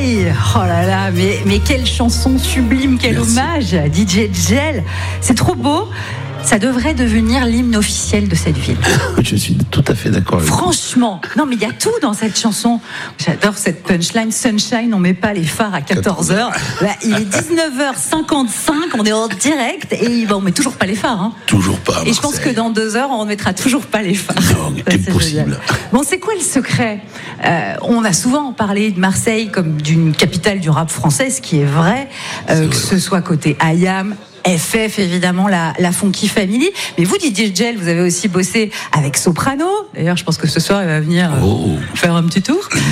oui, oh là là, mais quelle chanson sublime, quel hommage à DJ Gel. C'est trop beau. Ça devrait devenir l'hymne officiel de cette ville. Je suis tout à fait d'accord avec vous. Franchement, non mais il y a tout dans cette chanson. J'adore cette punchline, Sunshine, on met pas les phares à 14h. Là, il est 19h55, on est en direct et on met toujours pas les phares. Hein. Toujours pas. Et je pense que dans 2 heures, on ne mettra toujours pas les phares. Non, impossible. Bon, c'est quoi le secret ? On a souvent parlé de Marseille comme d'une capitale du rap français, ce qui est vrai, que ce soit côté IAM, FF, évidemment, la Funky Family. Mais vous, DJ Gel, vous avez aussi bossé avec Soprano. D'ailleurs, je pense que ce soir, il va venir faire un petit tour.